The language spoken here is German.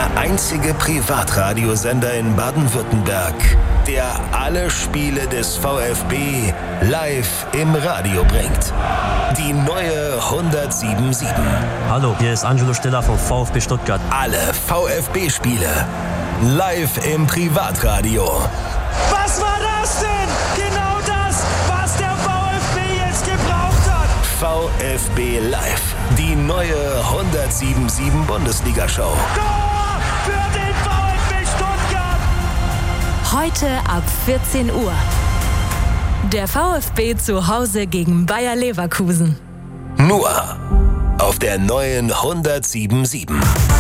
der einzige Privatradiosender in Baden-Württemberg, der alle Spiele des VfB live im Radio bringt. Die neue 107.7. Hallo, hier ist Angelo Stiller vom VfB Stuttgart. Alle VfB-Spiele live im Privatradio. Was war das denn? Genau das, was der VfB jetzt gebraucht hat. VfB Live, die neue 107.7 Bundesliga-Show. Tor für den VfB Stuttgart. Heute ab 14 Uhr. Der VfB zu Hause gegen Bayer Leverkusen. Nur auf der neuen 107.7.